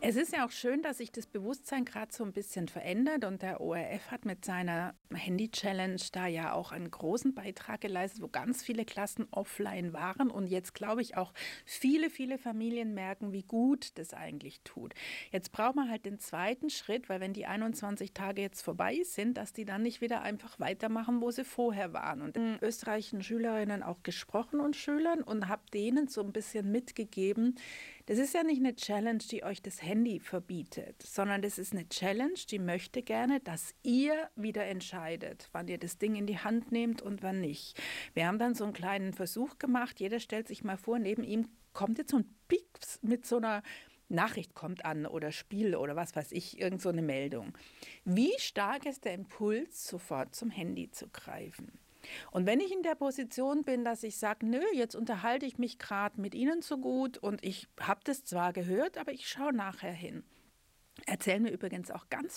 Es ist ja auch schön, dass sich das Bewusstsein gerade so ein bisschen verändert und der ORF hat mit seiner Handy-Challenge da ja auch einen großen Beitrag geleistet, wo ganz viele Klassen offline waren und jetzt, glaube ich, auch viele, viele Familien merken, wie gut das eigentlich tut. Jetzt braucht man halt den zweiten Schritt, weil wenn die 21 Tage jetzt vorbei sind, dass die dann nicht wieder einfach weitermachen, wo sie vorher waren. Und in österreichischen Schülerinnen auch gesprochen und Schülern und habe denen so ein bisschen mitgegeben, das ist ja nicht eine Challenge, die euch das Handy verbietet, sondern das ist eine Challenge, die möchte gerne, dass ihr wieder entscheidet, wann ihr das Ding in die Hand nehmt und wann nicht. Wir haben dann so einen kleinen Versuch gemacht. Jeder stellt sich mal vor, neben ihm kommt jetzt so ein Pieks mit so einer Nachricht kommt an oder Spiel oder was weiß ich, irgend so eine Meldung. Wie stark ist der Impuls, sofort zum Handy zu greifen? Und wenn ich in der Position bin, dass ich sage, nö, jetzt unterhalte ich mich gerade mit Ihnen so gut und ich habe das zwar gehört, aber ich schaue nachher hin. Erzählen mir übrigens auch ganz